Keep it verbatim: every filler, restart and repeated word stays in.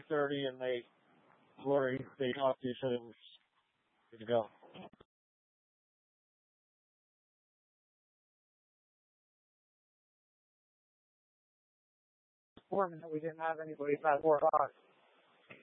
thirty, and they, Lori, they talked to you, so it was good to go. Foreman that we didn't have anybody past four o'clock.